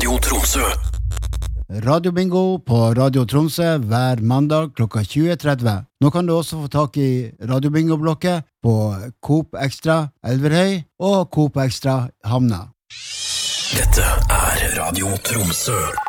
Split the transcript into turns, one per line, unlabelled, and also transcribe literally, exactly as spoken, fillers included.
Radio Tromsø.
Radio Bingo på Radio Tromsø hver mandag klokka tjue tretti. Nå kan du også få tak i Radio Bingo-blokket på Coop Extra Elverhøy og Coop Extra Hamna.
Dette er Radio Tromsø.